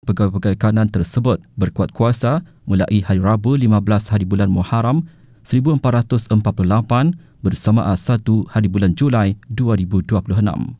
pegawai-pegawai kanan tersebut berkuat kuasa mulai hari Rabu 15 hari bulan Muharram 1448 bersamaan 1 hari bulan Julai 2026.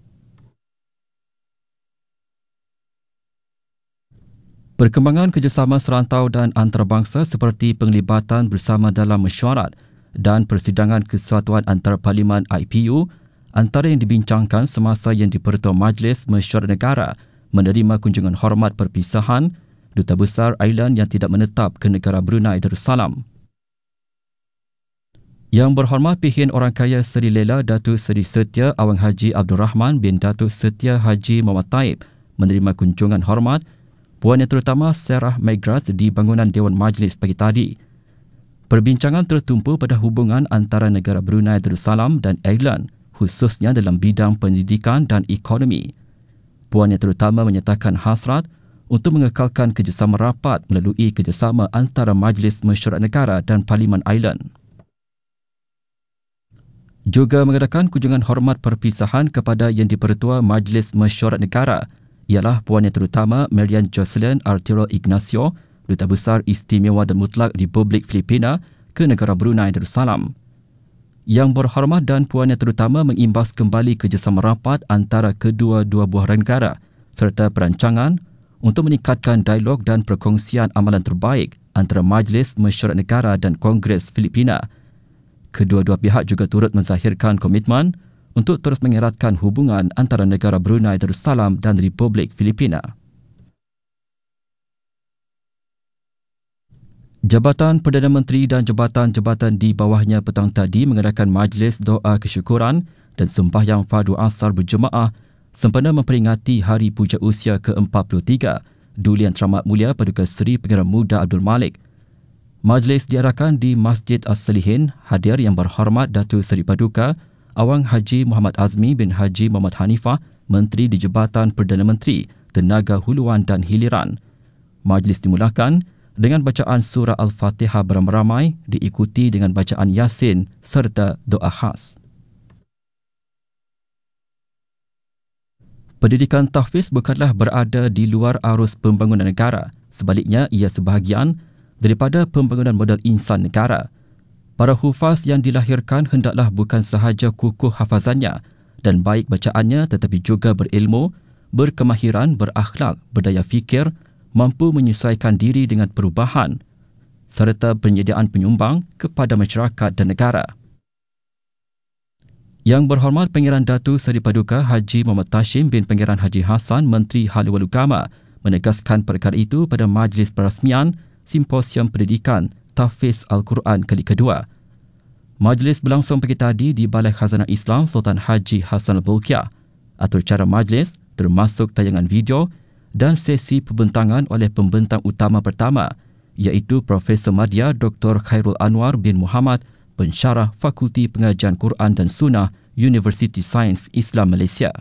Perkembangan kerjasama serantau dan antarabangsa seperti penglibatan bersama dalam mesyuarat dan persidangan kesatuan antarparlimen IPU antara yang dibincangkan semasa yang di-Pertua Majlis Mesyuarat Negara menerima kunjungan hormat perpisahan Duta Besar Ireland yang tidak menetap ke negara Brunei Darussalam. Yang berhormat Pihin Orang Kaya Seri Lela Datuk Seri Setia Awang Haji Abdul Rahman bin Datuk Setia Haji Muhammad Taib menerima kunjungan hormat Puan Yang Terutama Sarah McGrath di bangunan Dewan Majlis pagi tadi. Perbincangan tertumpu pada hubungan antara negara Brunei Darussalam dan Ireland, khususnya dalam bidang pendidikan dan ekonomi. Puan Yang Terutama menyatakan hasrat untuk mengekalkan kerjasama rapat melalui kerjasama antara Majlis Mesyuarat Negara dan Parlimen Ireland. Juga mengadakan kunjungan hormat perpisahan kepada Yang di-Pertua Majlis Mesyuarat Negara ialah Puan Yang Terutama Marian Jocelyn Arturo Ignacio, Duta Besar Istimewa dan Mutlak Republik Filipina ke negara Brunei Darussalam. Yang berhormat dan Puan Yang Terutama mengimbas kembali kerjasama rapat antara kedua-dua buah negara serta perancangan untuk meningkatkan dialog dan perkongsian amalan terbaik antara Majlis Mesyuarat Negara dan Kongres Filipina. Kedua-dua pihak juga turut menzahirkan komitmen untuk terus mengeratkan hubungan antara negara Brunei Darussalam dan Republik Filipina. Jabatan Perdana Menteri dan jabatan-jabatan di bawahnya petang tadi mengadakan majlis doa kesyukuran dan sembahyang fardu asar berjemaah sempena memperingati Hari Puja Usia ke-43 Duli Yang Teramat Mulia Paduka Seri Pangeran Muda Abdul Malik. Majlis diadakan di Masjid As-Salihin. Hadir Yang berhormat Datuk Seri Paduka Awang Haji Muhammad Azmi bin Haji Muhammad Hanifah, Menteri di Jabatan Perdana Menteri, Tenaga Huluan dan Hiliran. Majlis dimulakan dengan bacaan surah Al-Fatihah beramai-ramai diikuti dengan bacaan Yasin serta doa khas. Pendidikan tahfiz bukanlah berada di luar arus pembangunan negara. Sebaliknya, ia sebahagian daripada pembangunan modal insan negara. Para hufaz yang dilahirkan hendaklah bukan sahaja kukuh hafazannya dan baik bacaannya tetapi juga berilmu, berkemahiran, berakhlak, berdaya fikir, mampu menyesuaikan diri dengan perubahan serta penyediaan penyumbang kepada masyarakat dan negara. Yang berhormat Pangeran Datuk Seri Paduka Haji Muhammad Tashim bin Pangeran Haji Hassan, Menteri Hal Ehwal Agama, menegaskan perkara itu pada majlis perasmian Simposium Pendidikan Tahfiz Al-Quran kali kedua. Majlis berlangsung pagi tadi di Balai Khazanah Islam Sultan Haji Hassan Al-Bolkiah. Atur cara majlis termasuk tayangan video dan sesi pembentangan oleh pembentang utama pertama iaitu Profesor Madya Dr. Khairul Anwar bin Muhammad, Pensyarah Fakulti Pengajian Quran dan Sunnah Universiti Sains Islam Malaysia.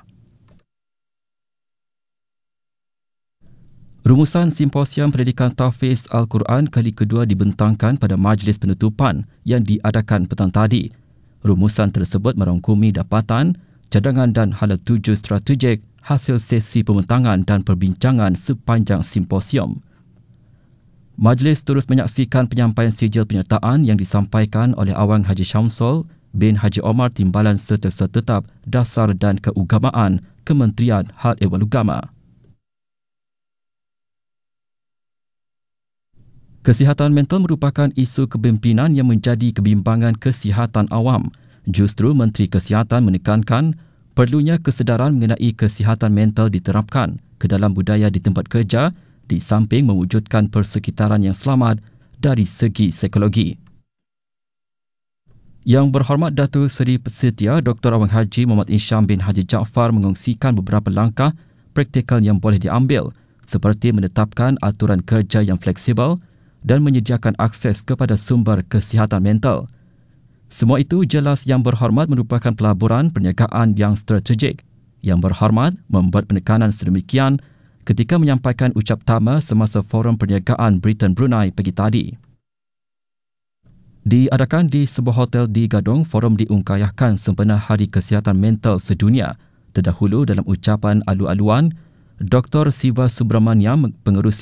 Rumusan Simposium Pendidikan Tahfiz Al-Quran kali kedua dibentangkan pada majlis penutupan yang diadakan petang tadi. Rumusan tersebut merangkumi dapatan, cadangan dan hala tuju strategik hasil sesi pembentangan dan perbincangan sepanjang simposium. Majlis terus menyaksikan penyampaian sijil penyertaan yang disampaikan oleh Awang Haji Syamsul bin Haji Omar Timbalan Setiausaha Tetap Dasar dan Keugamaan Kementerian Hal Ehwal Agama. Kesihatan mental merupakan isu kepimpinan yang menjadi kebimbangan kesihatan awam. Justru Menteri Kesihatan menekankan perlunya kesedaran mengenai kesihatan mental diterapkan ke dalam budaya di tempat kerja di samping mewujudkan persekitaran yang selamat dari segi psikologi. Yang berhormat Datuk Seri Setia Dr. Awang Haji Muhammad Isham bin Haji Jaafar mengongsikan beberapa langkah praktikal yang boleh diambil seperti menetapkan aturan kerja yang fleksibel dan menyediakan akses kepada sumber kesihatan mental. Semua itu jelas Yang Berhormat merupakan pelaburan perniagaan yang strategik. Yang Berhormat membuat penekanan sedemikian ketika menyampaikan ucap tama semasa Forum Perniagaan Britain Brunei pagi tadi. Diadakan di sebuah hotel di Gadong, forum diungkayahkan sempena Hari Kesihatan Mental Sedunia. Terdahulu dalam ucapan alu-aluan, Dr. Siva Subramaniam, pengerusi